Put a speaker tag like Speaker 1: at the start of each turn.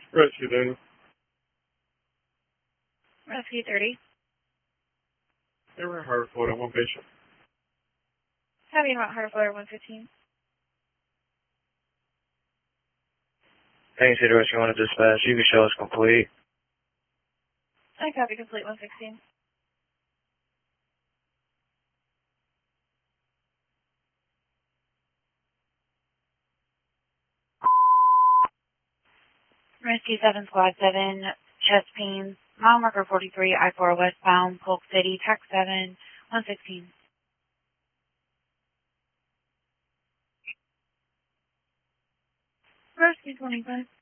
Speaker 1: Rescue Daniel.
Speaker 2: Rescue 30.
Speaker 1: They were in Harvard, Florida, one patient.
Speaker 2: Copy about Harvard, Florida 115.
Speaker 3: Thanks, City Rescue 1 to dispatch. You can show us complete.
Speaker 2: I copy complete 116. Rescue 7, Squad 7, chest pains, mile marker 43, I-4 westbound, Polk City, tax 7, 116. Rescue 25.